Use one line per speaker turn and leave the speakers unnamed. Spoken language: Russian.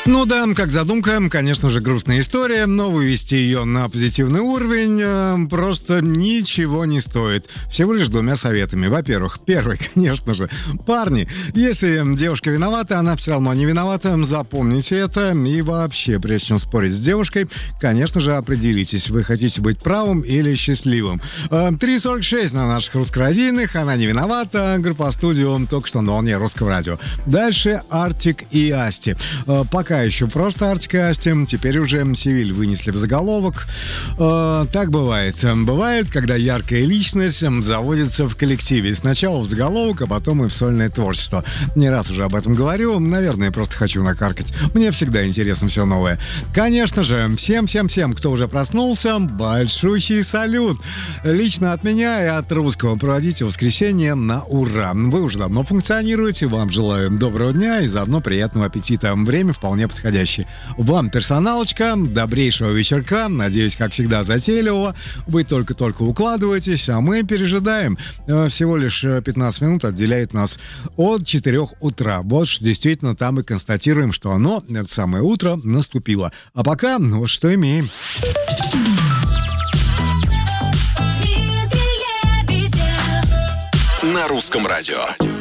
Ну да, как задумка, конечно же, грустная история, но вывести ее на позитивный уровень просто ничего не стоит. Всего лишь двумя советами. Во-первых, первый, конечно же, парни, если девушка виновата, она все равно не виновата, запомните это. И вообще, прежде чем спорить с девушкой, конечно же, определитесь, вы хотите быть правым или счастливым. 3.46 на наших русскорадийных, она не виновата, группа «Студио» только что на волне русского радио. Дальше Артик и Асти. Пока еще просто Артик и Асти, теперь уже Севиль вынесли в заголовок. Так бывает. Бывает, когда яркая личность заводится в коллективе. Сначала в заголовок, а потом и в сольное творчество. Не раз уже об этом говорю, наверное, просто хочу накаркать. Мне всегда интересно все новое. Конечно же, всем, кто уже проснулся, большущий салют. Лично от меня и от русского проводите воскресенье на ура. Вы уже давно функционируете, вам желаю доброго дня и заодно приятного аппетита. Время вполне подходящее. Вам персоналочка, добрейшего вечерка, надеюсь, как всегда, затейливого. Вы только-только укладываетесь, а мы пережидаем. Всего лишь 15 минут отделяет нас от 4 утра. Вот действительно там и констатируем, что оно, это самое утро, наступило. А пока, вот что имеем.
На русском радио.